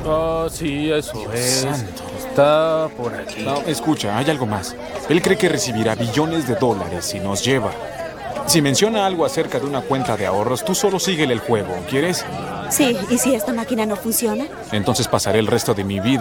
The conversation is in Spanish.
Ah, sí, eso Dios es. santo. Está por aquí. No, escucha, hay algo más. Él cree que recibirá billones de dólares si nos lleva. Si menciona algo acerca de una cuenta de ahorros, tú solo síguele el juego, ¿quieres? Sí, ¿y si esta máquina no funciona? Entonces pasaré el resto de mi vida